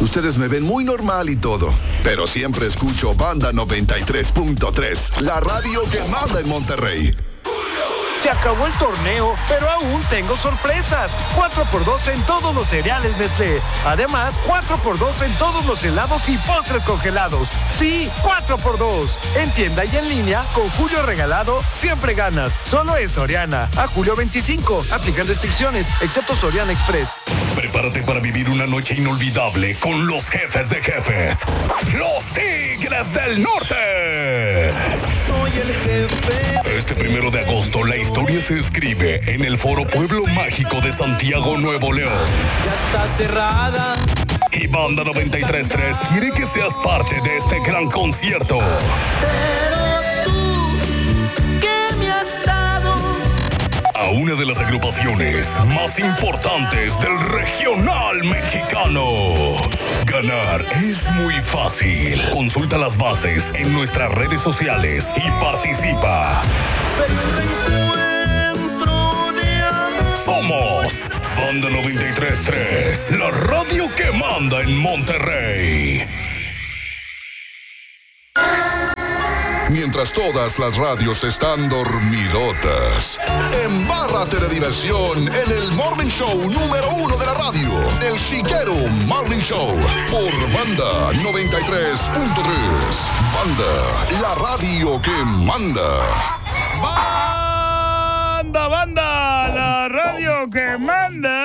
Ustedes me ven muy normal y todo, pero siempre escucho Banda 93.3, la radio que manda en Monterrey. Se acabó el torneo, pero aún tengo sorpresas. 4x2 en todos los cereales Nestlé. Además, 4x2 en todos los helados y postres congelados. Sí, 4x2. En tienda y en línea, con Julio Regalado, siempre ganas. Solo en Soriana. A julio 25. Aplican restricciones, excepto Soriana Express. Prepárate para vivir una noche inolvidable con los jefes de jefes. Los Tigres del Norte. Soy el jefe. Este 1 de agosto, la historia se escribe en el Foro Pueblo Mágico de Santiago, Nuevo León. Ya está cerrada. Y Banda 93.3 quiere que seas parte de este gran concierto. Pero tú, ¿qué me has dado? A una de las agrupaciones más importantes del regional mexicano. Ganar es muy fácil. Consulta las bases en nuestras redes sociales y participa. Somos Banda 93.3, la radio que manda en Monterrey. Mientras todas las radios están dormidotas, embárrate de diversión en el Morning Show número 1 de la radio, El Chiquero Morning Show, por Banda 93.3. Banda, la radio que manda. Banda, la radio que manda.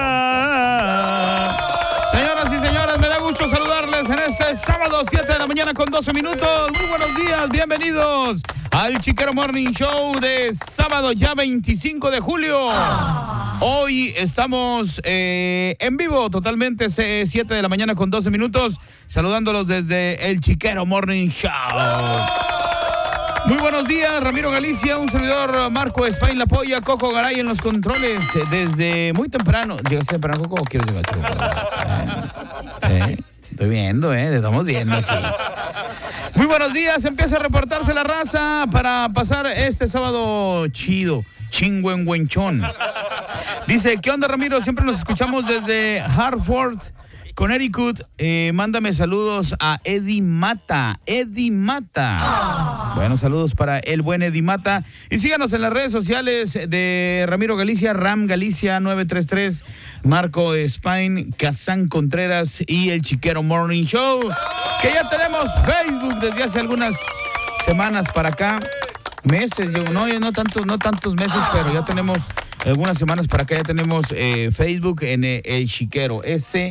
Señoras y señores, me da gusto saludarles en este sábado 7 de la mañana con 12 minutos. Muy buenos días, bienvenidos al Chiquero Morning Show de sábado ya 25 de julio. Hoy estamos en vivo totalmente, 7 de la mañana con 12 minutos, saludándolos desde el Chiquero Morning Show. Muy buenos días, Ramiro Galicia, un servidor, Marco Espain La Polla, Coco Garay en los controles desde muy temprano. ¿Llegaste temprano, Coco, o quieres llegar temprano? Estoy viendo, te estamos viendo aquí. Muy buenos días, empieza a reportarse la raza para pasar este sábado chido, chingüengüenchón. Dice, ¿qué onda, Ramiro? Siempre nos escuchamos desde Hartford, Connecticut. Mándame saludos a Eddie Mata. Eddie Mata. Bueno, saludos para el buen Eddie Mata. Y síganos en las redes sociales de Ramiro Galicia, Ram Galicia 933, Marco Espain, Kazán Contreras y el Chiquero Morning Show. Que ya tenemos Facebook desde hace algunas semanas para acá. Meses, no tantos meses, pero ya tenemos algunas semanas para acá. Ya tenemos Facebook en el Chiquero.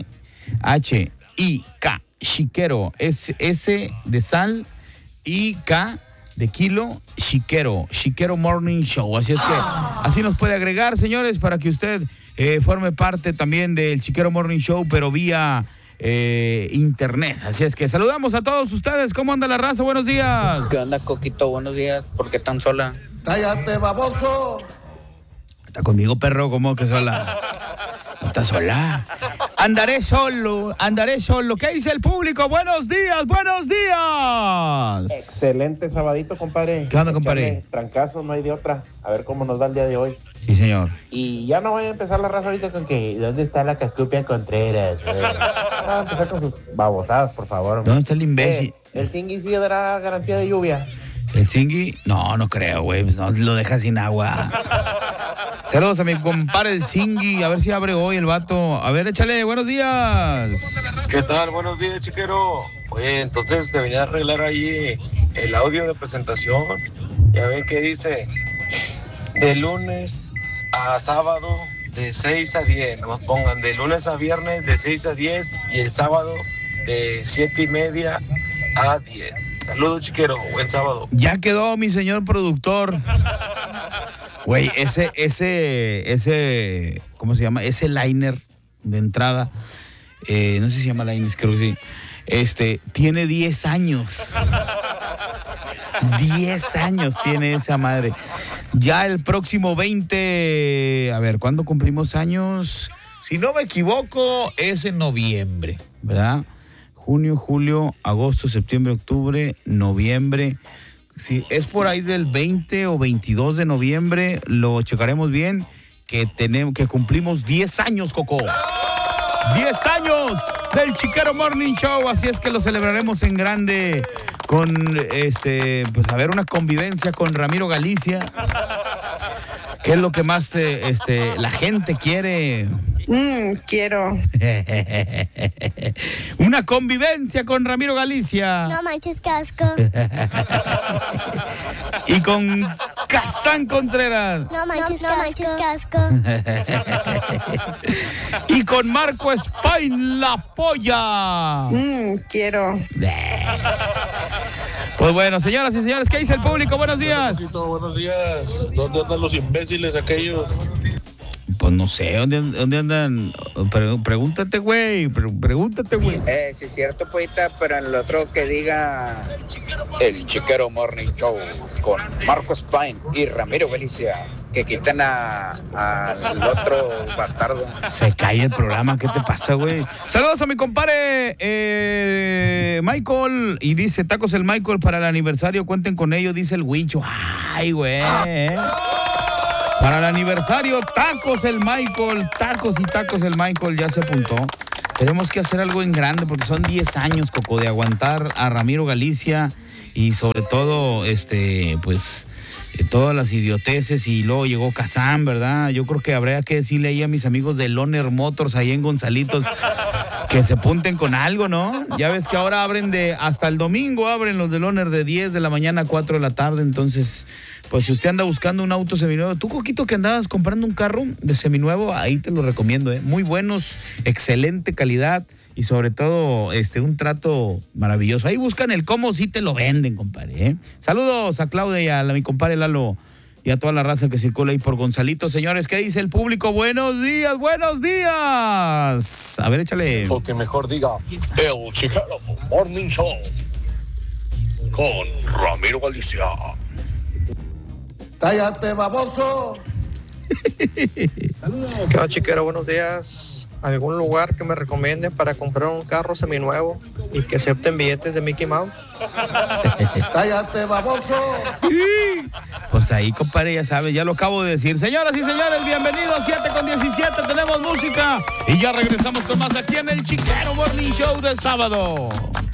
S-H-I-K, Chiquero, S de sal y K de kilo, Chiquero Morning Show. Así es que así nos puede agregar, señores, para que usted forme parte también del Chiquero Morning Show, pero vía internet. Así es que saludamos a todos ustedes. ¿Cómo anda la raza? Buenos días. ¿Qué onda, Coquito? Buenos días. ¿Por qué tan sola? ¡Cállate, baboso! Está conmigo, perro, ¿cómo que sola? No está sola. Andaré solo. ¿Qué dice el público? Buenos días. Excelente sabadito, compadre. ¿Qué onda, compadre? Echarle trancazo, no hay de otra. A ver cómo nos va el día de hoy. Sí, señor. Y ya no voy a empezar la raza ahorita con que ¿dónde está la Cascupia Contreras? Vamos a empezar con sus babosadas, por favor. ¿Dónde está el imbécil? ¿El Tingui sí dará garantía de lluvia? ¿El Zingui? No creo, güey. No, lo deja sin agua. Saludos a mi compadre el Zingui. A ver si abre hoy el vato. A ver, échale. Buenos días. ¿Qué tal? Buenos días, Chiquero. Oye, entonces debería arreglar ahí el audio de presentación. Ya ven que dice de lunes a sábado de 6 a 10. Nos pongan de lunes a viernes de 6 a 10 y el sábado de 7:30 a 10. Saludos, Chiquero. Buen sábado. Ya quedó, mi señor productor. Güey, ese, ¿cómo se llama? Ese liner de entrada, no sé si se llama liner, creo que sí. Tiene 10 años. 10 años tiene esa madre. Ya el próximo 20, a ver, ¿cuándo cumplimos años? Si no me equivoco, es en noviembre, ¿verdad? Junio, julio, agosto, septiembre, octubre, noviembre. Sí, es por ahí del 20 o 22 de noviembre, lo checaremos bien, que cumplimos 10 años, Coco. 10 años del Chiquero Morning Show, así es que lo celebraremos en grande con, pues a ver, una convivencia con Ramiro Galicia. ¿Qué es lo que más la gente quiere? Quiero. Una convivencia con Ramiro Galicia. No manches, casco. Y con Kazán Contreras. No manches, casco. Y con Marco Spain, la polla. Quiero. Pues bueno, señoras y señores, ¿qué dice el público? Buenos días. Buenos días. ¿Dónde andan los imbéciles aquellos? Pues no sé, ¿dónde andan? Pregúntate, güey. Pregúntate, güey. Sí es cierto, poeta, pero en el otro que diga el Chiquero Morning Show con Marco Spain y Ramiro Galicia, que quitan al otro bastardo. Se cae el programa, ¿qué te pasa, güey? Saludos a mi compadre Michael, y dice, tacos el Michael para el aniversario, cuenten con ello, dice el Huicho. Ay, güey. Para el aniversario, tacos el Michael, tacos el Michael, ya se apuntó. Tenemos que hacer algo en grande porque son 10 años, Coco, de aguantar a Ramiro Galicia y sobre todo, pues, todas las idioteces, y luego llegó Kazán, ¿verdad? Yo creo que habría que decirle ahí a mis amigos de Loner Motors ahí en Gonzalitos que se apunten con algo, ¿no? Ya ves que ahora abren hasta el domingo abren los de Loner de 10 de la mañana a 4 de la tarde, entonces, pues si usted anda buscando un auto seminuevo, tú, Coquito, que andabas comprando un carro de seminuevo, ahí te lo recomiendo, muy buenos, excelente calidad y sobre todo un trato maravilloso. Ahí buscan el cómo sí te lo venden, compadre. Saludos a Claudia y a mi compadre Lalo y a toda la raza que circula ahí por Gonzalito. Señores, ¿qué dice el público? Buenos días, buenos días. A ver, échale. O que mejor diga el Chiquero Morning Show con Ramiro Galicia. Cállate, baboso. ¿Qué onda, Chiquero? Buenos días. ¿Algún lugar que me recomienden para comprar un carro seminuevo y que acepten billetes de Mickey Mouse? Cállate, baboso. Pues ahí, compadre, ya sabes, ya lo acabo de decir. Señoras y señores, bienvenidos, 7:17, tenemos música y ya regresamos con más aquí en el Chiquero Morning Show de sábado.